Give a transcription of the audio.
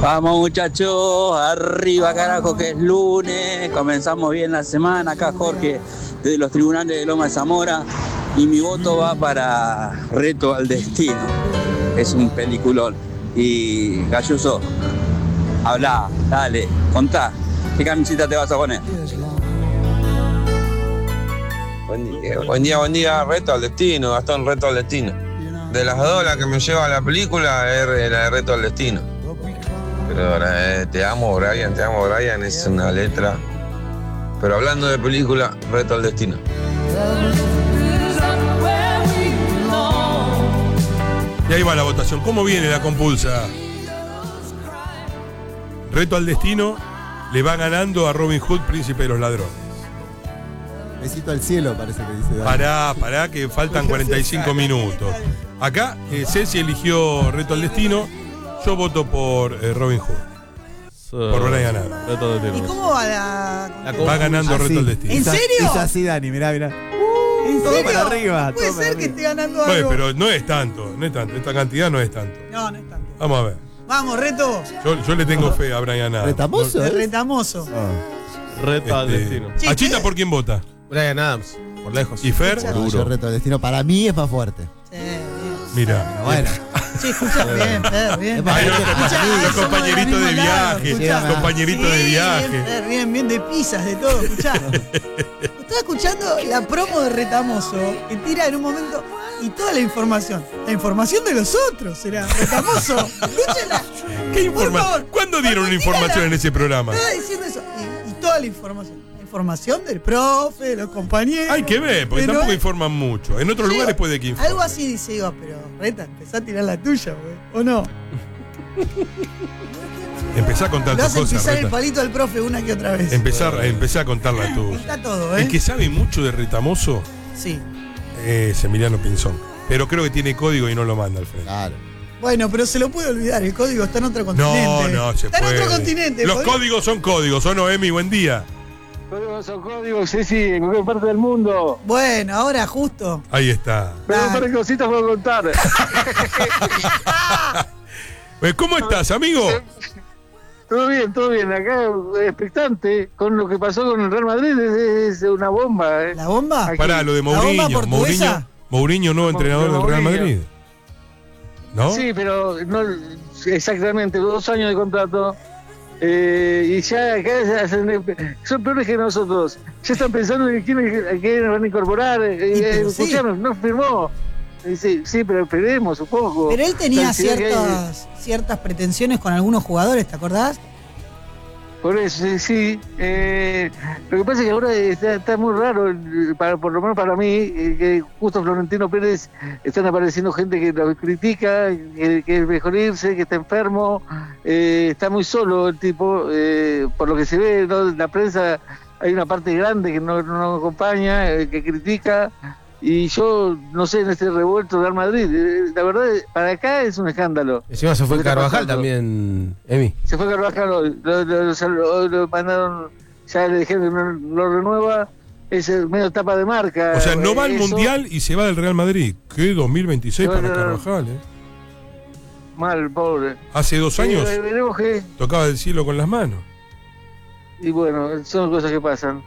Vamos muchachos, arriba carajo que es lunes, comenzamos bien la semana, acá Jorge desde los tribunales de Loma de Zamora y mi voto va para Reto al Destino, es un peliculón. Y Galluso, habla, dale, contá, ¿qué camiseta te vas a poner? Buen día, Reto al Destino, Gastón, Reto al Destino. De las dos, la que me lleva a la película es la de Reto al Destino. Pero te amo, Brian, es una letra. Pero hablando de película, Reto al Destino. Y ahí va la votación. ¿Cómo viene la compulsa? Reto al Destino le va ganando a Robin Hood, Príncipe de los Ladrones. Besito al cielo, parece que dice Dani. Pará, que faltan 45 minutos. Acá, Ceci eligió Reto al Destino. Yo voto por Robin Hood. Por Brian Adams. ¿Y cómo va la Va ganando Reto al Destino. ¿En serio? Hizo así, Dani, mirá. ¿En Todo serio? para arriba. Puede todo para ser que arriba. esté ganando Bueno, algo. pero no es tanto. Esta cantidad no es tanto. No es tanto. Vamos a ver. Vamos, Reto. Yo le tengo fe a Brian Adams. ¿Retamoso? De retamoso. Reto al Destino. Sí, Achita, ¿qué? ¿por quién vota? Brian Adams, por lejos. ¿Y Fer? No, yo Reto al Destino. Para mí es más fuerte. Sí, bien. Mira. Bueno. Sí, escucha bien, Fer, bien. Es más Ay, no, fuerte para Escuchá, mí. los somos compañeritos del de mismo lado, viaje, escuchá. compañeritos de Sí, viaje. Bien, Fer, bien, de pizzas, de todo, escuchá. Estaba escuchando la promo de Retamoso que tira en un momento y toda la información. La información de los otros será Retamoso. Escúchala. ¿Qué Por favor. ¿Cuándo dieron una información en ese programa? Estaba diciendo eso. Y toda la información. La información del profe, de los compañeros. Hay que ver, porque de tampoco no- informan mucho. En otros Sí, lugares puede que informen. Algo así dice, digo, pero Reta, empezá a tirar la tuya, güey. ¿O no? Empezá a contar Le tus vas a cosas, pisar el Reta. palito al profe una que otra vez. Empezá a contar la tuya. Está todo, ¿eh? El que sabe mucho de Retamoso Sí. es Emiliano Pinzón. Pero creo que tiene código y no lo manda al frente. Claro. Bueno, pero se lo puede olvidar, el código está en otro continente. No, se está puede. en otro continente. Los ¿podés? códigos son códigos, ¿o no, Emi? Buen día. Códigos son códigos, sí, en cualquier parte del mundo. Bueno, ahora justo. Ahí está. Pero un par de cositas puedo contar. ¿Cómo estás, amigo? Todo bien. Acá expectante con lo que pasó con el Real Madrid. Es una bomba. ¿La bomba? Aquí. Pará, lo de ¿La bomba Mourinho. portuguesa? Mourinho, nuevo entrenador del Real Mourinho. Madrid. ¿No? Sí, pero no exactamente, 2 años de contrato. Y ya acá son peores que nosotros. Ya están pensando en quiénes van a incorporar. pero sí. Escuchame, no firmó. Sí, pero esperemos un poco. Pero él tenía La ansiedad que hay. ciertas pretensiones con algunos jugadores, ¿te acordás? Por eso, sí. Lo que pasa es que ahora está muy raro, por lo menos para mí, que justo Florentino Pérez están apareciendo gente que lo critica, que es mejor irse, que está enfermo. Está muy solo el tipo, por lo que se ve, ¿no? En la prensa hay una parte grande que no acompaña, que critica. Y yo, no sé, en este revuelto Real Madrid, la verdad, para acá es un escándalo. Encima se fue ¿Qué está Carvajal pasando? también, Emi. Se fue Carvajal hoy, lo mandaron, ya le dijeron que no lo renueva, es medio tapa de marca. O sea, no va al eso, Mundial y se va del Real Madrid. ¿Qué 2026 para Carvajal, Mal, pobre. Hace 2 años Veremos que, tocaba el cielo con las manos. y bueno, son cosas que pasan.